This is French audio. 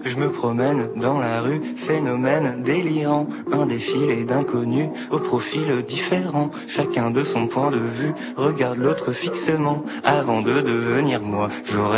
Je me promène dans la rue, phénomène délirant, un défilé d'inconnus au profil différent. Chacun de son point de vue regarde l'autre fixement avant de devenir moi. J'aurais